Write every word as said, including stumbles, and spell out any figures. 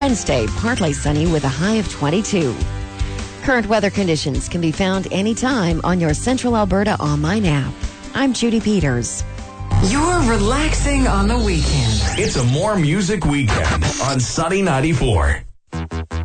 Wednesday, partly sunny with a high of twenty-two. Current weather conditions can be found anytime on your Central Alberta online app. I'm Judy Peters. You're relaxing on the weekend. It's a more music weekend on Sunny ninety-four.